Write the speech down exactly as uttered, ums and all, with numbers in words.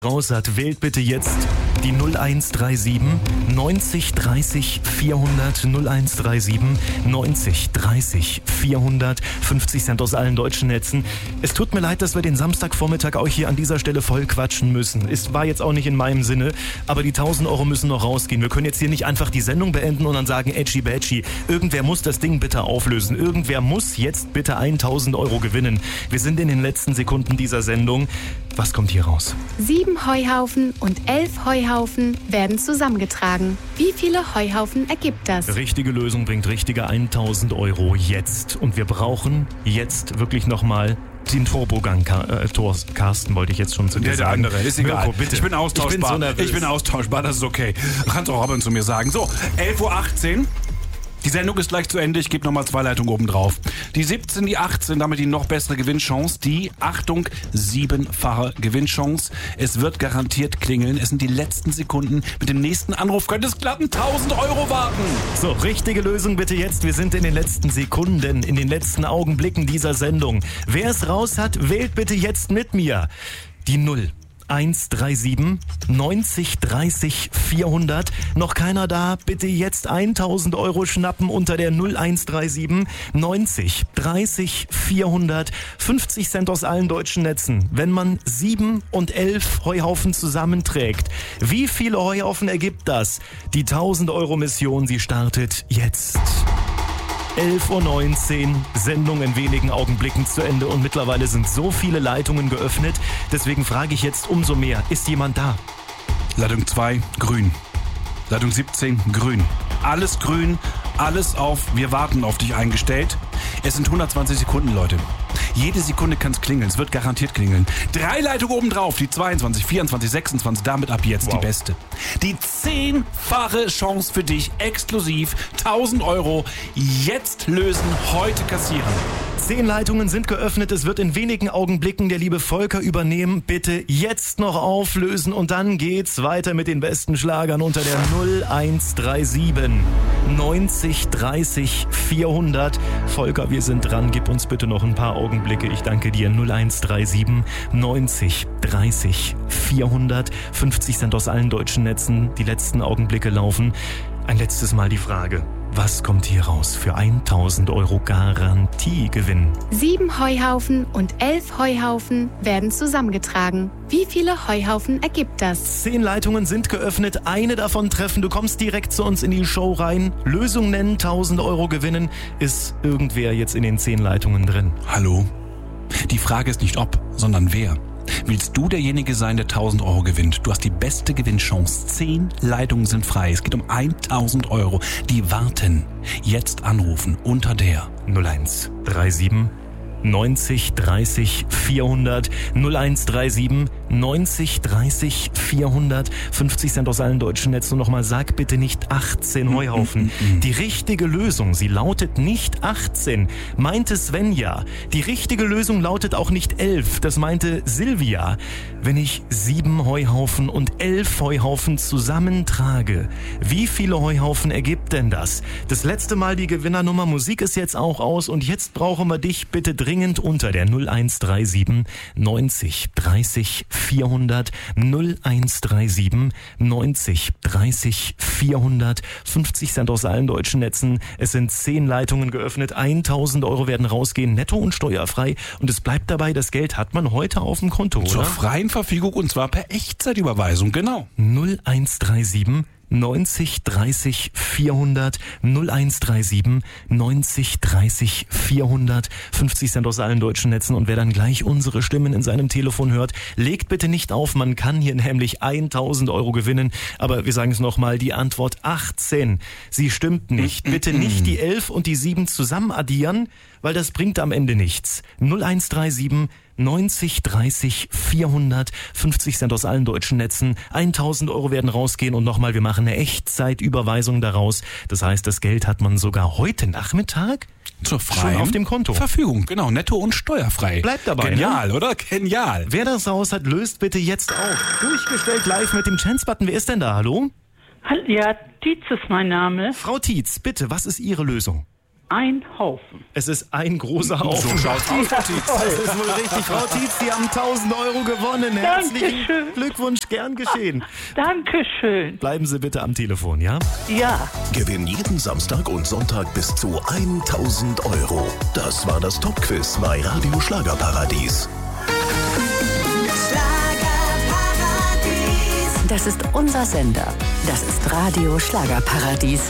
raus hat, wählt bitte jetzt die null eins drei sieben neunzig dreißig vierhundert, null eins drei sieben neunzig dreißig vierhundert, fünfzig Cent aus allen deutschen Netzen. Es tut mir leid, dass wir den Samstagvormittag euch hier an dieser Stelle voll quatschen müssen. Es war jetzt auch nicht in meinem Sinne, aber die tausend Euro müssen noch rausgehen. Wir können jetzt hier nicht einfach die Sendung beenden und dann sagen, Edgy Badgy, irgendwer muss das Ding bitte auflösen. Irgendwer muss jetzt bitte tausend Euro gewinnen. Wir sind in den letzten Sekunden dieser Sendung. Was kommt hier raus? Sieben Heuhaufen und elf Heuhaufen werden zusammengetragen. Wie viele Heuhaufen ergibt das? Richtige Lösung bringt richtige tausend Euro jetzt. Und wir brauchen jetzt wirklich nochmal den Turbogang. Äh, Tor, Carsten wollte ich jetzt schon zu dir der sagen. Der andere, ist egal. Mirko, bitte. Ich bin austauschbar. Ich bin, so ich bin austauschbar, das ist okay. Kannst auch Robin zu mir sagen. So, elf Uhr achtzehn. Die Sendung ist gleich zu Ende, ich gebe nochmal zwei Leitungen oben drauf. Die siebzehn, die achtzehn, damit die noch bessere Gewinnchance. Die, Achtung, siebenfache Gewinnchance. Es wird garantiert klingeln. Es sind die letzten Sekunden. Mit dem nächsten Anruf könnte es glatten tausend Euro warten. So, richtige Lösung bitte jetzt. Wir sind in den letzten Sekunden, in den letzten Augenblicken dieser Sendung. Wer es raus hat, wählt bitte jetzt mit mir. Die null eins drei sieben neunzig dreißig vierhundert. Noch keiner da? Bitte jetzt tausend Euro schnappen unter der null eins drei sieben neunzig dreißig vierhundert. fünfzig Cent aus allen deutschen Netzen. Wenn man sieben und elf Heuhaufen zusammenträgt, wie viele Heuhaufen ergibt das? Die tausend Euro Mission, sie startet jetzt. elf Uhr neunzehn, Sendung in wenigen Augenblicken zu Ende und mittlerweile sind so viele Leitungen geöffnet. Deswegen frage ich jetzt umso mehr, ist jemand da? Leitung zwei, grün. Leitung siebzehn, grün. Alles grün, alles auf wir warten auf dich eingestellt. Es sind hundertzwanzig Sekunden, Leute. Jede Sekunde kann es klingeln, es wird garantiert klingeln. Drei Leitungen oben drauf, die zweiundzwanzig, vierundzwanzig, sechsundzwanzig, damit ab jetzt wow. Die beste. Die zehnfache Chance für dich, exklusiv, tausend Euro, jetzt lösen, heute kassieren. Zehn Leitungen sind geöffnet, es wird in wenigen Augenblicken der liebe Volker übernehmen. Bitte jetzt noch auflösen und dann geht's weiter mit den besten Schlagern unter der null eins drei sieben neunzig dreißig vierhundert. Volker, wir sind dran, gib uns bitte noch ein paar Augenblicke. Ich danke dir. null eins drei sieben neunzig dreißig vierhundert. fünfzig Cent aus allen deutschen Netzen. Die letzten Augenblicke laufen. Ein letztes Mal die Frage. Was kommt hier raus für tausend Euro Garantiegewinn? Sieben Heuhaufen und elf Heuhaufen werden zusammengetragen. Wie viele Heuhaufen ergibt das? Zehn Leitungen sind geöffnet, eine davon treffen. Du kommst direkt zu uns in die Show rein. Lösung nennen, tausend Euro gewinnen. Ist irgendwer jetzt in den zehn Leitungen drin? Hallo? Die Frage ist nicht ob, sondern wer. Willst du derjenige sein, der tausend Euro gewinnt? Du hast die beste Gewinnchance. Zehn Leitungen sind frei. Es geht um tausend Euro. Die warten. Jetzt anrufen unter der null eins drei sieben neunzig dreißig vierhundert. null eins drei sieben neunzig dreißig vierhundert. fünfzig Cent aus allen deutschen Netzen. Und nochmal, sag bitte nicht achtzehn Heuhaufen. Die richtige Lösung, sie lautet nicht achtzehn, meinte Svenja. Die richtige Lösung lautet auch nicht elf, das meinte Silvia. Wenn ich sieben Heuhaufen und elf Heuhaufen zusammentrage, wie viele Heuhaufen ergibt denn das? Das letzte Mal die Gewinnernummer, Musik ist jetzt auch aus und jetzt brauchen wir dich bitte dringend unter der null eins drei sieben neunzig dreißig vierhundert. null eins drei sieben neunzig dreißig vierhundert. fünfzig Cent aus allen deutschen Netzen. Es sind zehn Leitungen geöffnet. tausend Euro werden rausgehen, netto und steuerfrei. Und es bleibt dabei, das Geld hat man heute auf dem Konto, oder? Zur freien Verfügung und zwar per Echtzeitüberweisung, genau. null eins drei sieben neunzig dreißig vierhundert. null eins drei sieben neunzig dreißig vierhundert. fünfzig Cent aus allen deutschen Netzen. Und wer dann gleich unsere Stimmen in seinem Telefon hört, legt bitte nicht auf. Man kann hier nämlich tausend Euro gewinnen. Aber wir sagen es nochmal, die Antwort achtzehn. Sie stimmt nicht. Bitte nicht die elf und die sieben zusammen addieren, weil das bringt am Ende nichts. null eins drei sieben neunzig dreißig vierhundert. fünfzig Cent aus allen deutschen Netzen. tausend Euro werden rausgehen und nochmal, wir machen eine Echtzeitüberweisung daraus. Das heißt, das Geld hat man sogar heute Nachmittag zur freien schon auf dem Konto. Verfügung, genau, netto und steuerfrei. Bleibt dabei. Genial, ne? Oder? Genial. Wer das raus hat, löst bitte jetzt auf. Durchgestellt live mit dem Chance-Button. Wer ist denn da? Hallo? Ja, Tietz ist mein Name. Frau Tietz, bitte, was ist Ihre Lösung? ein Haufen. Es ist ein großer Haufen. So schaut's aus, Frau Tietz. Das ist wohl richtig. Frau Tietz, Sie haben tausend Euro gewonnen. Herzlichen Dankeschön. Glückwunsch, gern geschehen. Dankeschön. Bleiben Sie bitte am Telefon, ja? Ja. Gewinn jeden Samstag und Sonntag bis zu tausend Euro. Das war das Top-Quiz bei Radio Schlagerparadies. Das ist unser Sender. Das ist Radio Schlagerparadies.